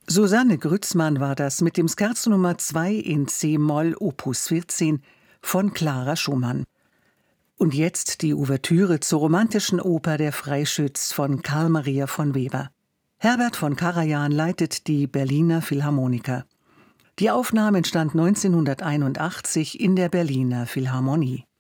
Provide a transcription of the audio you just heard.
Susanne Grützmann war das mit dem Scherzo Nummer 2 in c-Moll Opus 14 von Clara Schumann. Und jetzt die Ouvertüre zur romantischen Oper Der Freischütz von Carl Maria von Weber. Herbert von Karajan leitet die Berliner Philharmoniker. Die Aufnahme entstand 1981 in der Berliner Philharmonie.